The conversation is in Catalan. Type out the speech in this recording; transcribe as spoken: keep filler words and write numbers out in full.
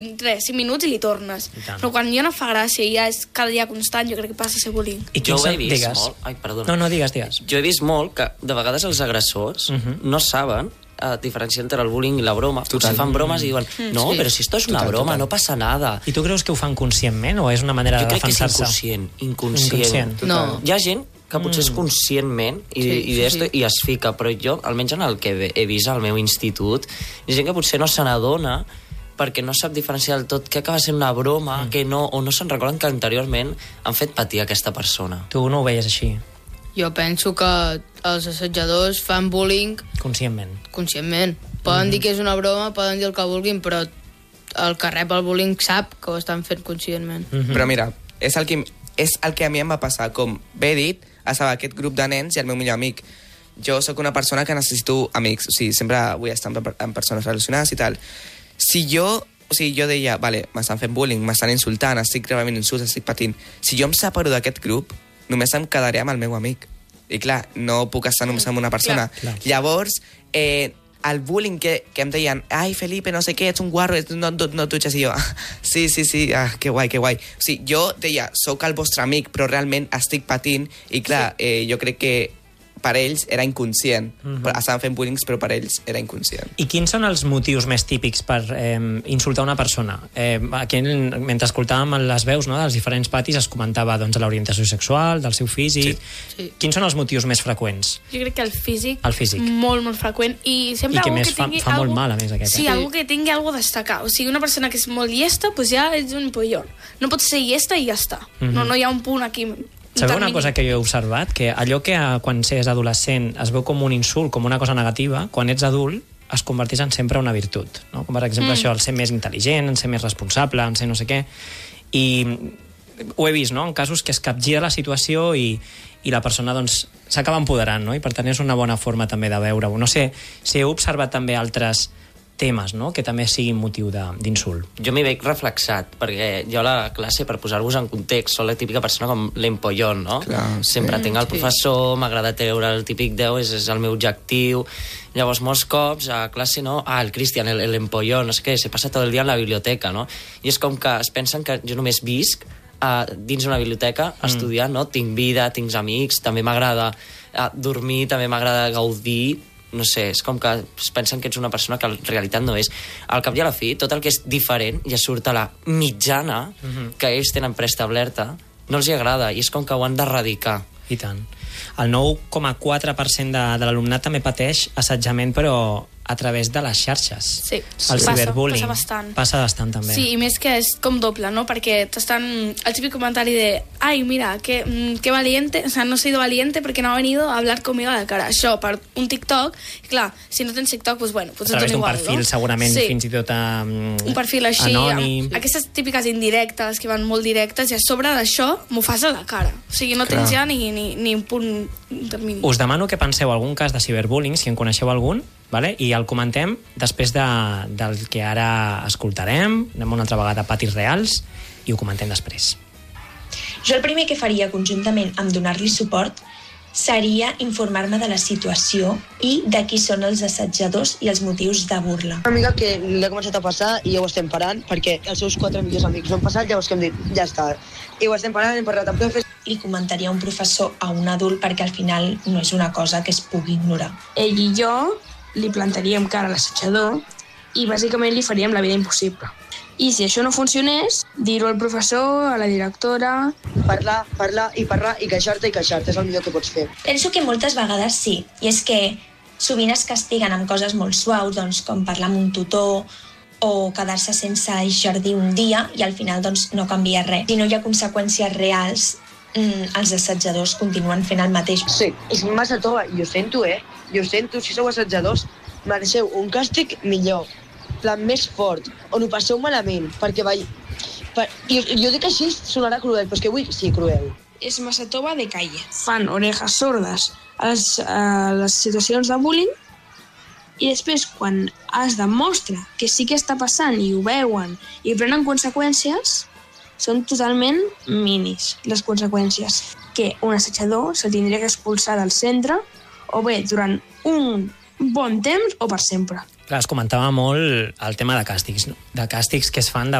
res, cinc minuts i li tornes. I però quan ja no fa gràcia i ja és cada dia constant, jo crec que passa a ser bullying. I jo ho he vist digues. molt... Ai, perdona. No, no, digues, digues. Jo he vist molt que de vegades els agressors uh-huh. no saben a diferenciar entre el bullying i la broma. Potser fan bromes i diuen, no, sí. però si esto es una total, broma, total. no passa nada. I tu creus que ho fan conscientment o és una manera jo de defensar-se? Jo crec que és inconscient. Inconscient. inconscient. No. Hi ha gent que potser és conscientment i, sí, i, sí, sí. i es fica, però jo, almenys en el que he vist al meu institut, hi ha gent que potser no se n'adona perquè no sap diferenciar del tot què acaba sent una broma, mm. que no, o no se'n recorden que anteriorment han fet patir aquesta persona. Tu no ho veies així? Jo penso que els assetjadors fan bullying... Conscientment. Conscientment. Poden mm-hmm. dir que és una broma, poden dir el que vulguin, però el que rep el bullying sap que ho estan fent conscientment. Mm-hmm. Però mira, és el, que, és el que a mi em va passar. Com bé dit, estava aquest grup de nens i el meu millor amic. Jo sóc una persona que necessito amics, o sigui, sempre vull estar amb persones relacionades i tal. Si jo, o sigui, jo deia, vale, m'estan fent bullying, m'estan insultant, estic rebent insults, estic patint. Si jo em separo d'aquest grup, només em quedaré amb el meu amic. I clar, no puc estar només amb una persona. Clar, clar. Llavors, eh, el bullying que, que em deien, ai, Felipe, no sé què, ets un guarro, no, no, no tutxes, i jo, sí, sí, sí, ah, que guai, que guai. O sigui, jo deia, sóc el vostre amic, però realment estic patint, i clar, sí. eh, jo crec que per ells era inconscient. Uh-huh. Estaven fent bullying, però per ells era inconscient. I quins són els motius més típics per eh, insultar una persona? Eh, aquí, mentre escoltàvem les veus, no, dels diferents patis, es comentava doncs, l'orientació sexual, del seu físic... Sí. Sí. Quins són els motius més freqüents? Jo crec que el físic, el físic. molt, molt freqüent. I sempre I que algú més que fa, tingui fa algú... molt mal, a més, aquest. Sí, eh? algú que tingui algo a destacar. O sigui, una persona que és molt llesta, doncs ja és un pollón. No pot ser llesta i ja està. Mm-hmm. No, no hi ha un punt aquí... Sabeu una cosa que jo he observat? Que allò que quan s'és adolescent es veu com un insult, com una cosa negativa, quan ets adult es converteix en sempre una virtut. No? Com per exemple mm. això, el ser més intel·ligent, en ser més responsable, en ser no sé què. I ho he vist, no?, en casos que es capgira la situació i, i la persona doncs, s'acaba empoderant, no? I per tant és una bona forma també de veure-ho. No sé si heu observat també altres temes, no?, que també siguin motiu d'insult. Jo m'hi veig reflexat, perquè jo a la classe, per posar-vos en context, soc la típica persona com l'empollón, no? Clar, sempre sí. tinc el professor, m'agrada treure el típic deu, és, és el meu objectiu. Llavors, molts cops a classe, no? Ah, el Cristian, el, el empollón, no sé què, se passa tot el dia en la biblioteca, no? I és com que es pensen que jo només visc uh, dins una biblioteca mm. estudiant, no? Tinc vida, tinc amics, també m'agrada uh, dormir, també m'agrada gaudir. No sé, és com que es pensen que ets una persona que en realitat no és. Al cap i a la fi, tot el que és diferent ja surt a la mitjana mm-hmm. que ells tenen preestablerta, no els hi agrada, i és com que ho han d'erradicar. I tant. El nou coma quatre per cent de, de l'alumnat també pateix assetjament, però a través de les xarxes. Sí, el passa, ciberbullying. passa bastant. Passa bastant, també. Sí, i més que és com doble, no? Perquè t'estan... El típic comentari de ai, mira, que, que valiente, o sea, no he sido valiente porque no ha venido a hablar conmigo a la cara. Això, per un TikTok, clar, si no tens TikTok, pues bueno, pues a través d'un igual, perfil, no? segurament, sí. fins i tot um, un perfil així, anònim. Amb aquestes típiques indirectes, que van molt directes, i a sobre d'això m'ho fas a la cara. O sigui, no clar. Tens ja ni, ni, ni un punt intermini. Us demano que penseu algun cas de ciberbullying, si en coneixeu algun, vale? I el comentem després de, del que ara escoltarem. Anem una altra vegada a patis reals i ho comentem després. Jo el primer que faria conjuntament amb donar-li suport seria informar-me de la situació i de qui són els assetjadors i els motius de burla. Una amiga que li ha començat a passar i ja ho estem parant perquè els seus quatre millors amics ho han passat, llavors que hem dit, ja està. I ho estem parant, hem parlat amb profes. Li comentaria a un professor a un adult perquè al final no és una cosa que es pugui ignorar. Ell i jo li plantaríem cara a l'assetjador i bàsicament li faríem la vida impossible. I si això no funcionés, dir-ho al professor, a la directora... Parlar, parlar i parlar i queixar-te i queixar-te, és el millor que pots fer. Penso que moltes vegades sí, i és que sovint es castiguen amb coses molt suaus, doncs, com parlar amb un tutor o quedar-se sense jardí un dia i al final doncs, no canvia res. Si no hi ha conseqüències reals, mm, els assetjadors continuen fent el mateix. Sí, és massa tova, i ho sento, eh? Jo ho sento, si sou assetjadors, mereixeu un càstig millor, plan més fort, on ho passeu malament, perquè vai... Per... Jo, jo dic així, sonarà cruel, però és que vull que sigui cruel. És massa tova de calle. Fan orejas sordes a les, a les situacions de bullying i després, quan es demostra que sí que està passant i ho veuen i prenen conseqüències, són totalment minis, les conseqüències. Que un assetjador se'l tindria que expulsar del centre o bé durant un bon temps o per sempre. Clar, es comentava molt el tema de càstigs, no? De càstigs que es fan de